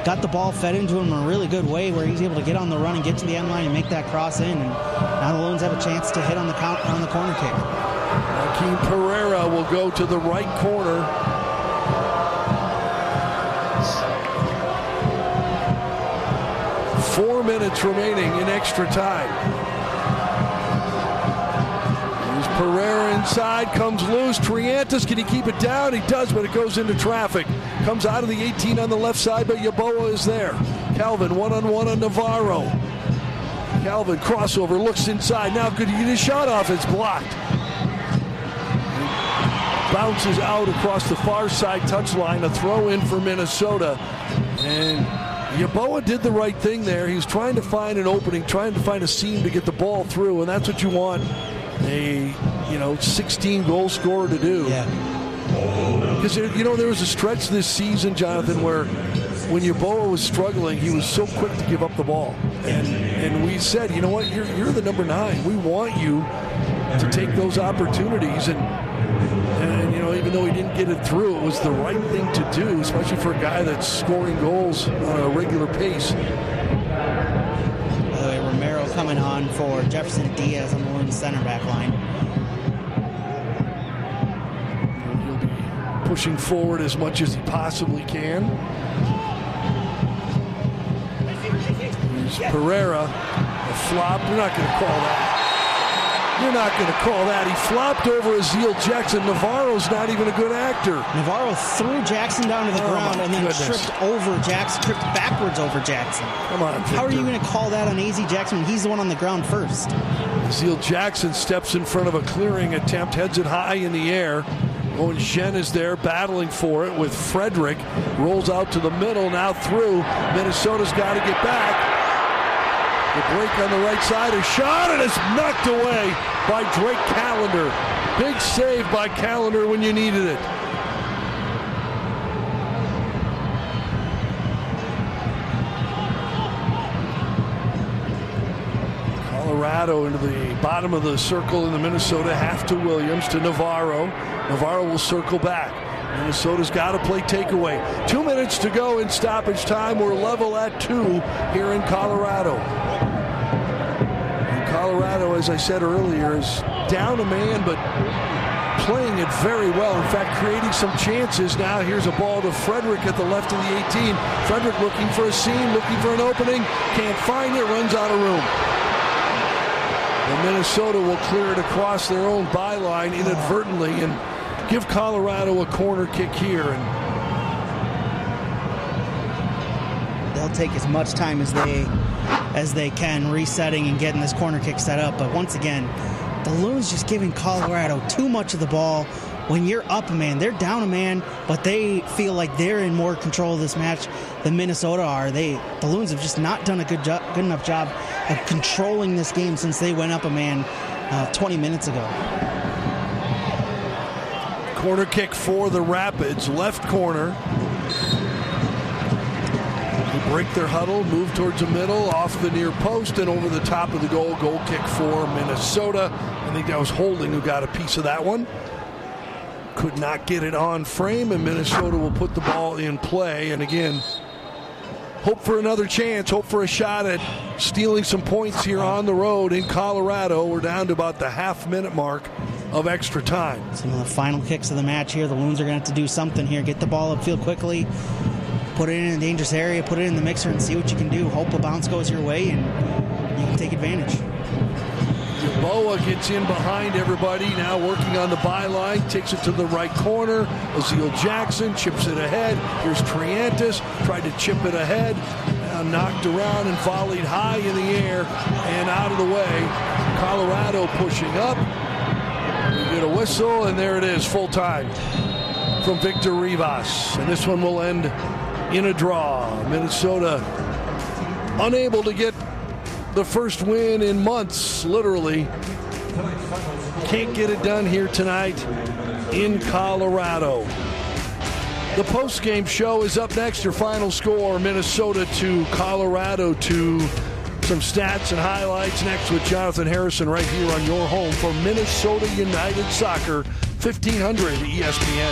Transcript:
got the ball fed into him in a really good way where he's able to get on the run and get to the end line and make that cross in. And now the Loons have a chance to hit on the corner kick. Joaquin Pereira will go to the right corner. Four minutes remaining in extra time. Here's Pereira inside, comes loose. Triantis, can he keep it down? He does, but it goes into traffic. Comes out of the 18 on the left side, but Yeboah is there. Calvin one-on-one on Navarro. Calvin crossover, looks inside. Now could he get his shot off? It's blocked. Bounces out across the far side touchline. A throw in for Minnesota. And Yeboah did the right thing there. He was trying to find an opening, trying to find a seam to get the ball through, and that's what you want a 16-goal scorer to do. Yeah. Because there was a stretch this season, Jonathan, where when Yeboah was struggling, he was so quick to give up the ball. And we said, you know what, you're the number 9. We want you to take those opportunities. And even though he didn't get it through, it was the right thing to do, especially for a guy that's scoring goals on a regular pace. By the way, Romero coming on for Jefferson Diaz on the Loons center back line. He'll be pushing forward as much as he possibly can. Here's Pereira, a flop. We're not going to call that. You're not going to call that. He flopped over Aziel Jackson. Navarro's not even a good actor. Navarro threw Jackson down to the ground and then tripped backwards over Jackson. Come on, Victor. How are you going to call that on AZ Jackson when he's the one on the ground first? Aziel Jackson steps in front of a clearing attempt, heads it high in the air. Owen Shen is there battling for it with Frederick. Rolls out to the middle, now through. Minnesota's got to get back. The break on the right side, a shot, and it's knocked away by Drake Callender. Big save by Callender when you needed it. Colorado into the bottom of the circle in the Minnesota half to Williams to Navarro. Navarro will circle back. Minnesota's got to play takeaway. 2 minutes to go in stoppage time. We're level at 2 here in Colorado. And Colorado, as I said earlier, is down a man, but playing it very well. In fact, creating some chances. Now here's a ball to Frederick at the left of the 18. Frederick looking for a seam, looking for an opening. Can't find it, runs out of room. And Minnesota will clear it across their own byline inadvertently and give Colorado a corner kick here. And they'll take as much time as they can resetting and getting this corner kick set up. But once again, the Loons just giving Colorado too much of the ball. When you're up a man, they're down a man, but they feel like they're in more control of this match than Minnesota are. The Loons have just not done a good enough job of controlling this game since they went up a man 20 minutes ago. Corner kick for the Rapids, left corner. They break their huddle, move towards the middle, off the near post, and over the top of the goal. Goal kick for Minnesota. I think that was Holding who got a piece of that one. Could not get it on frame, and Minnesota will put the ball in play. And again, hope for another chance, hope for a shot at stealing some points here on the road in Colorado. We're down to about the half-minute mark of extra time. Some of the final kicks of the match here. The Loons are going to have to do something here. Get the ball upfield quickly, put it in a dangerous area, put it in the mixer and see what you can do. Hope a bounce goes your way and you can take advantage. Yeboah gets in behind everybody, now working on the byline, takes it to the right corner. Aziel Jackson chips it ahead. Here's Triantis, tried to chip it ahead, now knocked around and volleyed high in the air and out of the way. Colorado pushing up. We get a whistle, and there it is, full time from Victor Rivas. And this one will end in a draw. Minnesota unable to get the first win in months, literally. Can't get it done here tonight in Colorado. The post-game show is up next. Your final score, Minnesota 2, Colorado 2. Some stats and highlights next with Jonathan Harrison right here on your home for Minnesota United Soccer, 1500 ESPN.